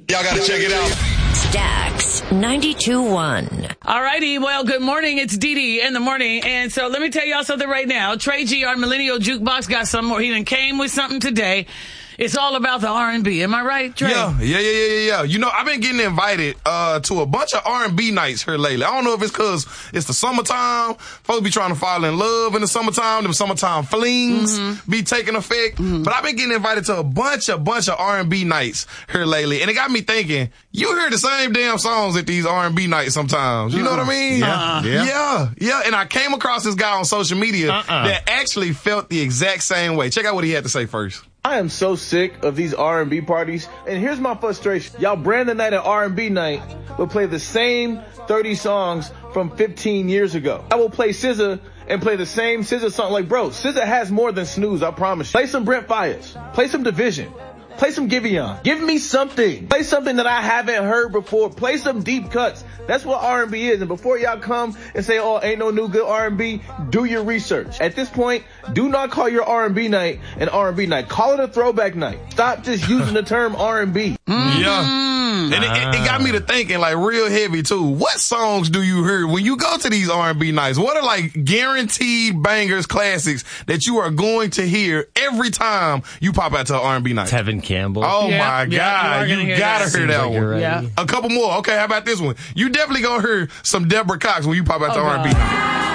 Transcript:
Y'all gotta check it out. Stax 92.1. All righty. Well, good morning. It's Dee Dee in the morning. And so let me tell y'all something right now. Trey G, our millennial jukebox, got some more. He done came with something today. It's all about the R&B. Am I right, Trey? Yeah. You know, I've been getting invited to a bunch of R&B nights here lately. I don't know if it's because it's the summertime. Folks be trying to fall in love in the summertime. Them summertime flings be taking effect. But I've been getting invited to a bunch of R&B nights here lately. And it got me thinking, you hear the same damn songs at these R&B nights sometimes. You know what I mean? Yeah. And I came across this guy on social media that actually felt the exact same way. Check out what he had to say first. I am so sick of these R&B parties, and here's my frustration. Y'all brand the night an R&B night, but play the same 30 songs from 15 years ago. I will play SZA and play the same SZA song. Like, bro, SZA has more than Snooze, I promise you. Play some Brent Faiyaz. Play some Division. Play some Giveon. Give me something. Play something that I haven't heard before. Play some deep cuts. That's what R&B is. And before y'all come and say, oh, ain't no new good R&B, do your research. At this point, do not call your R&B night an R&B night. Call it a throwback night. Stop just using the term R&B. Yeah. And it got me to thinking, like, real heavy, too. What songs do you hear when you go to these R&B nights? What are, like, guaranteed bangers, classics that you are going to hear every time you pop out to an R&B night? Tevin Campbell. Oh, my God. You gotta hear that one. Yeah. A couple more. Okay, how about this one? You definitely gonna hear some Deborah Cox when you pop out to R&B night.